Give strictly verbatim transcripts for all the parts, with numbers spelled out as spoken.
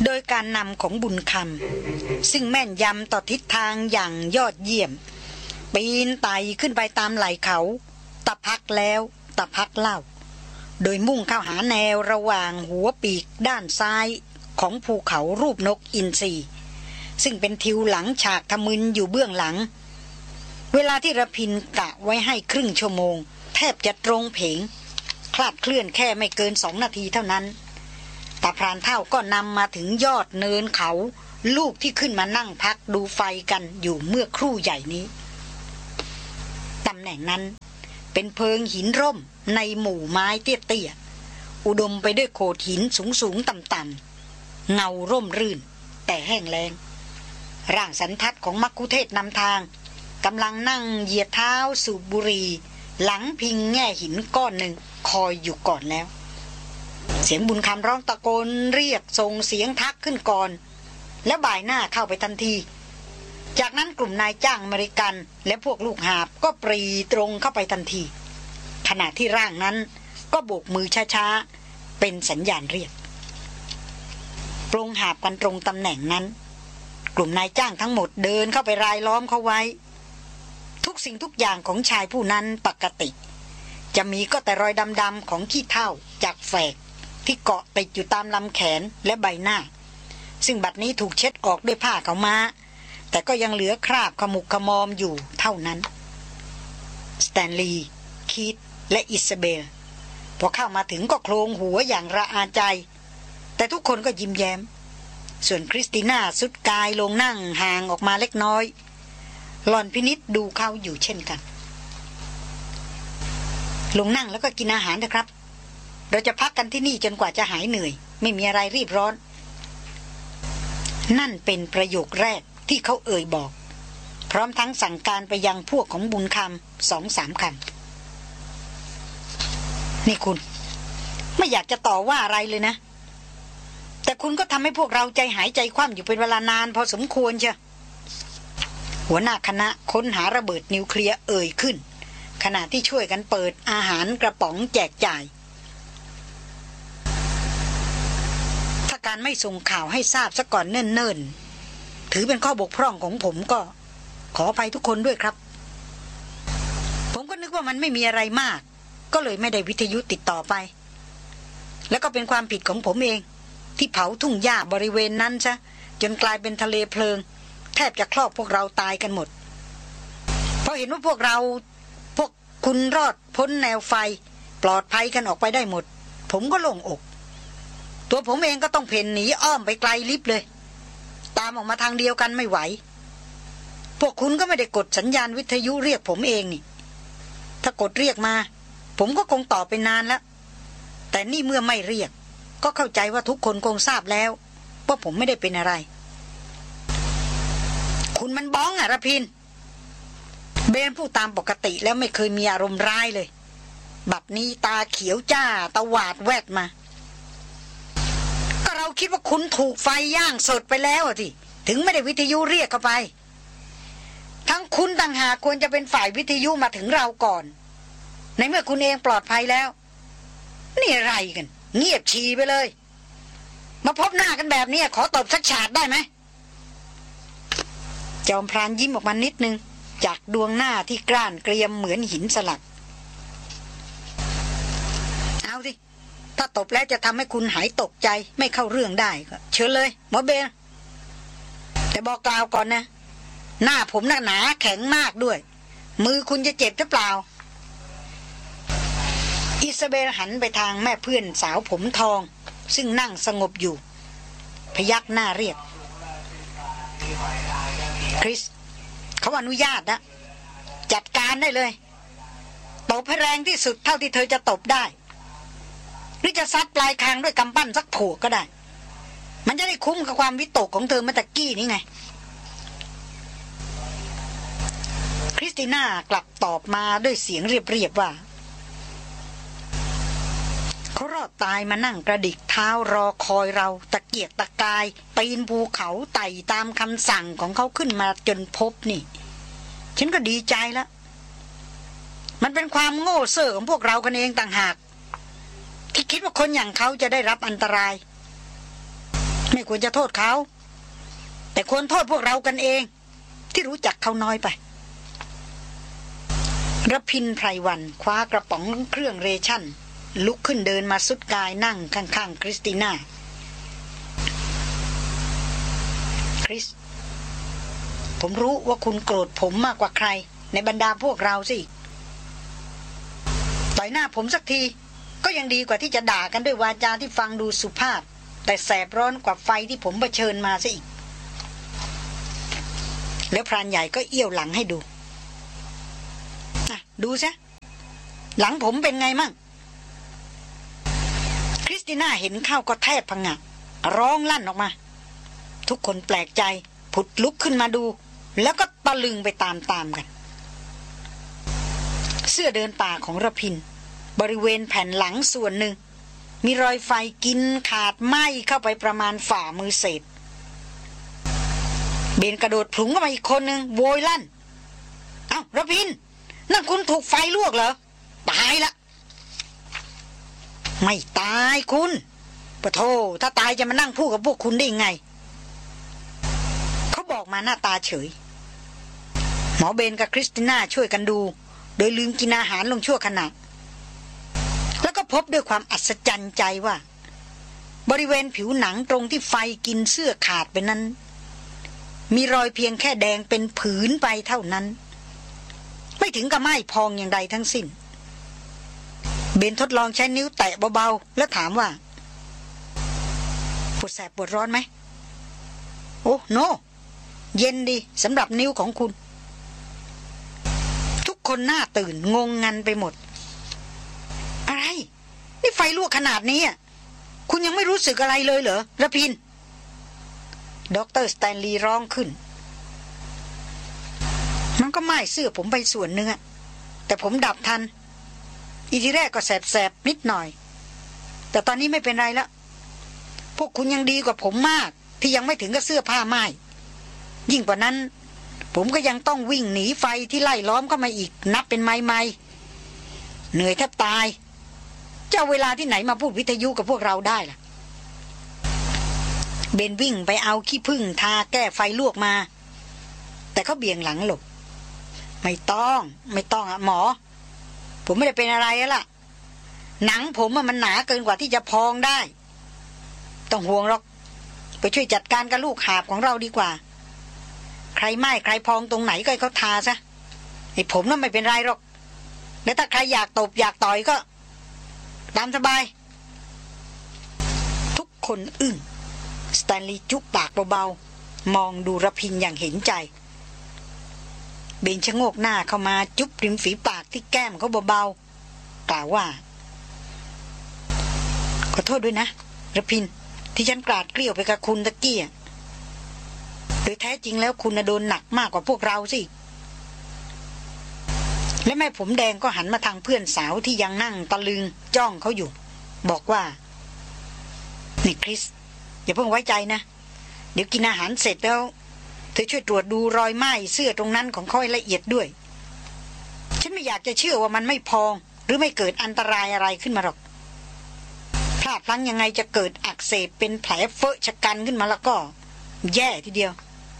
โดยการนำของบุญคำซึ่งแม่นยำต่อทิศทางอย่างยอดเยี่ยมปีนไต่ขึ้นไปตามไหล่เขาตะพักแล้วตะพักเล่าโดยมุ่งเข้าหาแนวระหว่างหัวปีกด้านซ้ายของภูเขารูปนกอินทรีซึ่งเป็นทิวหลังฉากทะมึนอยู่เบื้องหลังเวลาที่ระพินกะไว้ให้ครึ่งชั่วโมงแทบจะตรงเพงคลาดเคลื่อนแค่ไม่เกินสองนาทีเท่านั้นตาพรานเท่าก็นำมาถึงยอดเนินเขาลูกที่ขึ้นมานั่งพักดูไฟกันอยู่เมื่อครู่ใหญ่นี้ตำแหน่งนั้นเป็นเพิงหินร่มในหมู่ไม้เตี้ยๆอุดมไปด้วยโขดหินสูงๆต่ำๆเงาร่มรื่นแต่แห้งแล้งร่างสันทัดของมักคุเทศนำทางกำลังนั่งเหยียดเท้าสูบบุหรี่หลังพิงแง่หินก้อนหนึ่งคอยอยู่ก่อนแล้วเสียงบุญคำร้องตะโกนเรียกส่งเสียงทักขึ้นก่อนแล้วบ่ายหน้าเข้าไปทันทีจากนั้นกลุ่มนายจ้างอเมริกันและพวกลูกหาบก็ปรีตรงเข้าไปทันทีขณะที่ร่างนั้นก็โบกมือช้าๆเป็นสัญญาณเรียกปรงหาบกันตรงตำแหน่งนั้นกลุ่มนายจ้างทั้งหมดเดินเข้าไปรายล้อมเขาไว้ทุกสิ่งทุกอย่างของชายผู้นั้นปกติจะมีก็แต่รอยดำๆของขี้เถ้าจากแฝกที่เกาะติดอยู่ตามลำแขนและใบหน้าซึ่งบัดนี้ถูกเช็ดออกด้วยผ้าขาวม้าแต่ก็ยังเหลือคราบขมุกขมอมอยู่เท่านั้นสแตนลีย์คีธและอิซาเบลพอเข้ามาถึงก็โคลงหัวอย่างระอาใจแต่ทุกคนก็ยิ้มแย้มส่วนคริสติน่าสุดกายลงนั่งห่างออกมาเล็กน้อยหล่อนพินิจดูเขาอยู่เช่นกันลงนั่งแล้วก็กินอาหารนะครับเราจะพักกันที่นี่จนกว่าจะหายเหนื่อยไม่มีอะไรรีบร้อนนั่นเป็นประโยคแรกที่เขาเอ่ยบอกพร้อมทั้งสั่งการไปยังพวกของบุญคำสองสามคำนี่คุณไม่อยากจะต่อว่าอะไรเลยนะแต่คุณก็ทำให้พวกเราใจหายใจคว่ำอยู่เป็นเวลานานพอสมควรเชียวหัวหน้าคณะค้นหาระเบิดนิวเคลียร์เอ่ยขึ้นขณะที่ช่วยกันเปิดอาหารกระป๋องแจกจ่ายถ้าการไม่ส่งข่าวให้ทราบซะก่อนเนิ่นๆถือเป็นข้อบกพร่องของผมก็ขออภัยทุกคนด้วยครับผมก็นึกว่ามันไม่มีอะไรมากก็เลยไม่ได้วิทยุติดต่อไปแล้วก็เป็นความผิดของผมเองที่เผาทุ่งหญ้าบริเวณนั้นซะจนกลายเป็นทะเลเพลิงแทบจะครอบพวกเราตายกันหมดพอเห็นว่าพวกเราพวกคุณรอดพ้นแนวไฟปลอดภัยกันออกไปได้หมดผมก็โล่งอกตัวผมเองก็ต้องเพ่นหนีอ้อมไปไกลลิบเลยตามออกมาทางเดียวกันไม่ไหวพวกคุณก็ไม่ได้กดสัญญาณวิทยุเรียกผมเองนี่ถ้ากดเรียกมาผมก็คงตอบไปนานแล้วแต่นี่เมื่อไม่เรียกก็เข้าใจว่าทุกคนคงทราบแล้วว่าผมไม่ได้เป็นอะไรคุณมันบ้องอ่ะระพินเบนพูดตามปกติแล้วไม่เคยมีอารมณ์ร้ายเลยบัดนี้ตาเขียวจ้าตะหวาดแวดมาก็เราคิดว่าคุณถูกไฟย่างสดไปแล้วอ่ะที่ถึงไม่ได้วิทยุเรียกเข้าไปทั้งคุณต่างหากควรจะเป็นฝ่ายวิทยุมาถึงเราก่อนในเมื่อคุณเองปลอดภัยแล้วนี่อะไรกันเงียบชีไปเลยมาพบหน้ากันแบบนี้ขอตบสักฉาดได้ไหมจอมพรานยิ้มออกมานิดนึงจากดวงหน้าที่กร้านเกรียมเหมือนหินสลักเอาสิถ้าตบแล้วจะทำให้คุณหายตกใจไม่เข้าเรื่องได้ก็เชิญเลยหมอเบลแต่บอกกล่าวก่อนนะหน้าผมหนาแข็งมากด้วยมือคุณจะเจ็บหรือเปล่าอิซาเบลหันไปทางแม่เพื่อนสาวผมทองซึ่งนั่งสงบอยู่พยักหน้าเรียกคริสเขาอนุญาตนะจัดการได้เลยตบให้แรงที่สุดเท่าที่เธอจะตบได้หรือจะซัดปลายคางด้วยกำปั้นสักผัวก็ได้มันจะได้คุ้มกับความวิตกของเธอเมื่อตะกี้นี่ไงคริสติน่ากลับตอบมาด้วยเสียงเรียบๆว่าเขารอดตายมานั่งกระดิกเท้ารอคอยเราตะเกียกตะกายปีนภูเขาไต่ตามคำสั่งของเขาขึ้นมาจนพบนี่ฉันก็ดีใจแล้วมันเป็นความโง่เซ่อของพวกเรากันเองต่างหากที่คิดว่าคนอย่างเขาจะได้รับอันตรายไม่ควรจะโทษเขาแต่ควรโทษพวกเรากันเองที่รู้จักเขาน้อยไปรพินไพรวันคว้ากระป๋องเครื่องเรชั่นลุกขึ้นเดินมาสุดกายนั่งข้างๆคริสติน่าคริสผมรู้ว่าคุณโกรธผมมากกว่าใครในบรรดาพวกเราสิต่อยหน้าผมสักทีก็ยังดีกว่าที่จะด่ากันด้วยวาจาที่ฟังดูสุภาพแต่แสบร้อนกว่าไฟที่ผมเผชิญมาซะอีกแล้วพรานใหญ่ก็เอี้ยวหลังให้ดูอ่ะดูซะหลังผมเป็นไงมั่งคริสติน่าเห็นเข้าก็แทบพังงะร้องลั่นออกมาทุกคนแปลกใจผุดลุกขึ้นมาดูแล้วก็ตะลึงไปตามๆกันเสื้อเดินป่าของระพินบริเวณแผ่นหลังส่วนหนึ่งมีรอยไฟกินขาดไหม้เข้าไปประมาณฝ่ามือเศษเบนกระโดดผลุงเข้ามาอีกคนหนึ่งโวยลั่นเอ้าระพินนั่นคุณถูกไฟลวกเหรอตายละไม่ตายคุณปะโธถ้าตายจะมานั่งพูดกับพวกคุณได้ยังไงเขาบอกมาหน้าตาเฉยหมอเบนกับคริสติน่าช่วยกันดูโดยลืมกินอาหารลงชั่วขณะแล้วก็พบด้วยความอัศจรรย์ใจว่าบริเวณผิวหนังตรงที่ไฟกินเสื้อขาดไปนั้นมีรอยเพียงแค่แดงเป็นผืนไปเท่านั้นไม่ถึงกับไหม้พองอย่างใดทั้งสิ้นเบนทดลองใช้นิ้วแตะเบาๆแล้วถามว่าปวดแสบปวดร้อนไหมโอ้โนเย็นดีสำหรับนิ้วของคุณทุกคนหน้าตื่นงงงันไปหมดอะไรนี่ไฟลวกขนาดนี้อ่ะคุณยังไม่รู้สึกอะไรเลยเหรอระพินด็อกเตอร์สแตนลีย์ร้องขึ้นมันก็ไหม้เสื้อผมไปส่วนหนึ่งอะแต่ผมดับทันอีทีแรกก็แสบๆนิดหน่อยแต่ตอนนี้ไม่เป็นไรแล้วพวกคุณยังดีกว่าผมมากที่ยังไม่ถึงกับเสื้อผ้าไหม้ยิ่งกว่านั้นผมก็ยังต้องวิ่งหนีไฟที่ไล่ล้อมเข้ามาอีกนับเป็นไม้ๆเหนื่อยแทบตายจะเอาเวลาที่ไหนมาพูดวิทยุกับพวกเราได้ล่ะเบนวิ่งไปเอาขี้ผึ้งทาแก้ไฟลวกมาแต่เขาเบี่ยงหลังหลบไม่ต้องไม่ต้องอะหมอผมไม่ได้เป็นอะไรแล้วล่ะหนังผมมันหนาเกินกว่าที่จะพองได้ต้องห่วงหรอกไปช่วยจัดการกับลูกหาบของเราดีกว่าใครไหม้ใครพองตรงไหนก็ให้เขาทาซะไอ้ผมน่ะไม่เป็นไรหรอกแล้วถ้าใครอยากตบอยากต่อยก็ตามสบายทุกคนอึ้งสแตนลีย์จุ๊บปากเบาๆมองดูระพินอย่างเห็นใจเบนชะโงกหน้าเข้ามาจุ๊บริมฝีปากที่แก้มเขาเบาๆกล่าวว่าขอโทษด้วยนะระพินที่ฉันกราดเกลี้ยวไปกับคุณตะกี้โดยแท้จริงแล้วคุณน่ะโดนหนักมากกว่าพวกเราสิและแม่ผมแดงก็หันมาทางเพื่อนสาวที่ยังนั่งตะลึงจ้องเขาอยู่บอกว่านี่คริสอย่าเพิ่งไว้ใจนะเดี๋ยวกินอาหารเสร็จแล้วเธอช่วยตรวจดูรอยไหม้เสื้อตรงนั้นของเขาให้ละเอียดด้วยฉันไม่อยากจะเชื่อว่ามันไม่พองหรือไม่เกิดอันตรายอะไรขึ้นมาหรอกพลาดพลั้งยังไงจะเกิดอักเสบเป็นแผลเฟอะชะกันขึ้นมาแล้วก็แย่ทีเดียว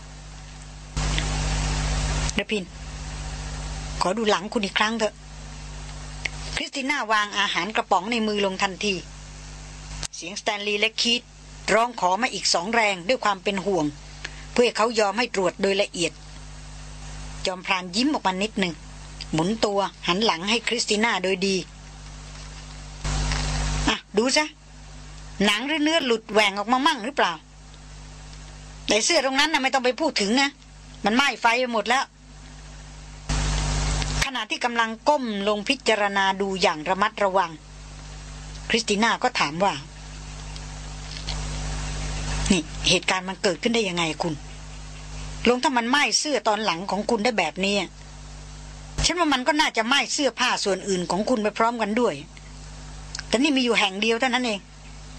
ระพินขอดูหลังคุณอีกครั้งเถอะคริสติน่าวางอาหารกระป๋องในมือลงทันทีเสียงสแตนลีย์และคีธร้องขอมาอีกสองแรงด้วยความเป็นห่วงเพื่อเขายอมให้ตรวจโดยละเอียดจอมพรานยิ้มออกมานิดหนึ่งหมุนตัวหันหลังให้คริสติน่าโดยดีอ่ะดูซะหนังหรือเนื้อหลุดแหว่งออกมามั่งหรือเปล่าแต่เสื้อตรงนั้นน่ะไม่ต้องไปพูดถึงนะมันไหม้ไฟไปหมดแล้วขณะที่กำลังก้มลงพิจารณาดูอย่างระมัดระวังคริสติน่าก็ถามว่านี่เหตุการณ์มันเกิดขึ้นได้ยังไงคุณลงถ้ามันไหม้เสื้อตอนหลังของคุณได้แบบนี้ฉันว่ามันก็น่าจะไหม้เสื้อผ้าส่วนอื่นของคุณไปพร้อมกันด้วยแต่นี่มีอยู่แห่งเดียวเท่านั้นเอง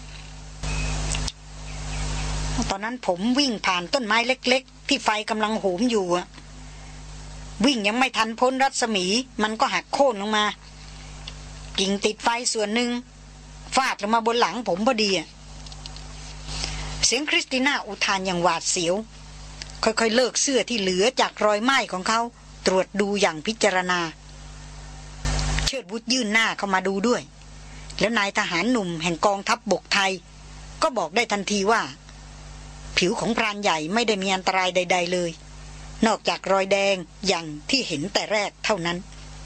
ตอนนั้นผมวิ่งผ่านต้นไม้เล็กๆที่ไฟกำลังโหมอยู่อะวิ่งยังไม่ทันพ้นรัศมีมันก็หักโค่นลงมากิ่งติดไฟส่วนหนึ่งฟาดลงมาบนหลังผมพอดีอะเสียงคริสติน่าอุทานอย่างหวาดเสียวค่อยๆเลิกเสื้อที่เหลือจากรอยไหม้ของเขาตรวจดูอย่างพิจารณาเชิดวุฒยื่นหน้าเข้ามาดูด้วยแล้วนายทหารหนุ่มแห่งกองทัพบบกไทยก็บอกได้ทันทีว่าผิวของพรานใหญ่ไม่ได้มีอันตรายใดๆเลยนอกจากรอยแดงอย่างที่เห็นแต่แรกเท่านั้น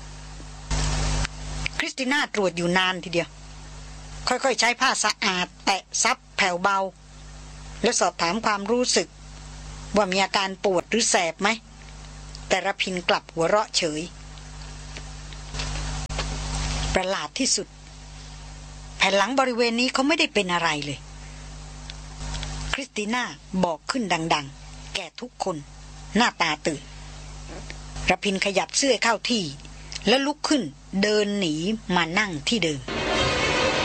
คริสติน่าตรวจอยู่นานทีเดียวค่อยๆใช้ผ้าสะอาดแตะซับแผ่วเบาแล้วสอบถามความรู้สึกว่ามีอาการปวดหรือแสบไหมแต่ระพินกลับหัวเราะเฉยประหลาดที่สุดแผ่นหลังบริเวณนี้เขาไม่ได้เป็นอะไรเลยคริสติน่าบอกขึ้นดังๆแก่ทุกคนหน้าตาตื่นระพินขยับเสื้อเข้าที่แล้วลุกขึ้นเดินหนีมานั่งที่เดิม